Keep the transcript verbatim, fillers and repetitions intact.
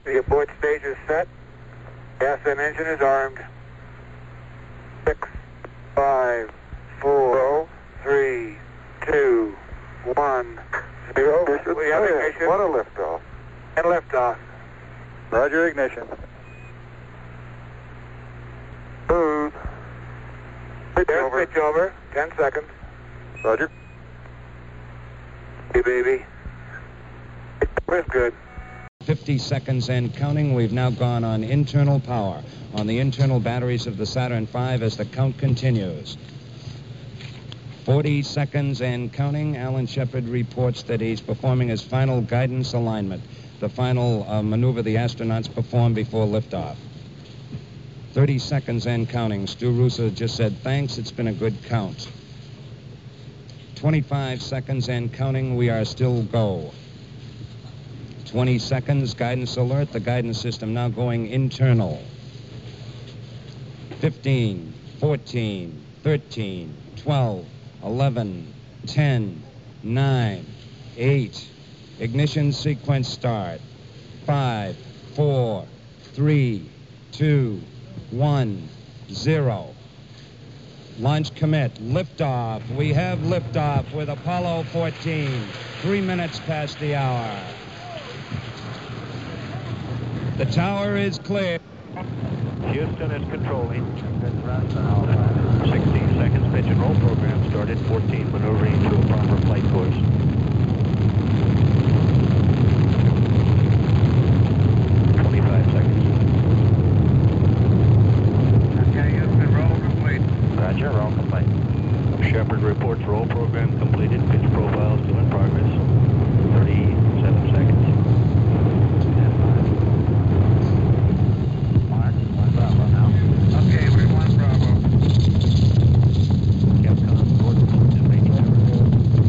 The abort stage is set. Gas and engine is armed. Six, five, four, three, two, one, zero. We have ignition. What a liftoff. And liftoff. Roger, ignition. Booze. Pitch There's over. pitch over. Ten seconds. Roger. Hey, baby. It's good. fifty seconds and counting. We've now gone on internal power on the internal batteries of the Saturn five as the count continues. forty seconds and counting. Alan Shepard reports that he's performing his final guidance alignment, the final uh, maneuver the astronauts perform before liftoff. thirty seconds and counting. Stu Russo just said, thanks, it's been a good count. twenty-five seconds and counting. We are still go. twenty seconds, guidance alert. The guidance system now going internal. fifteen, fourteen, thirteen, twelve, eleven, ten, nine, eight. Ignition sequence start. five, four, three, two, one, zero. Launch commit. Liftoff. We have liftoff with Apollo fourteen. Three minutes past the hour. The tower is clear. Houston is controlling. sixteen seconds. Pitch and roll program started. fourteen maneuvering to a proper flight course.